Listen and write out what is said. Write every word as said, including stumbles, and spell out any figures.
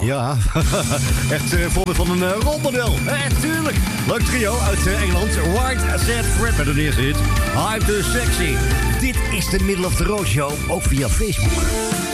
Ja, echt uh, voorbeeld van een uh, rolmodel. Eh, tuurlijk. Leuk trio uit uh, Engeland. White Set Fred met een eerste hit. I'm Too Sexy. Dit is de Middle of the Road Show, ook via Facebook.